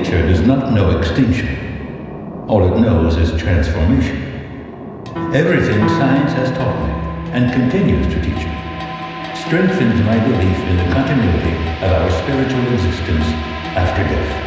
nature does not know extinction. All it knows is transformation. Everything science has taught me, and continues to teach me, strengthens my belief in the continuity of our spiritual existence after death.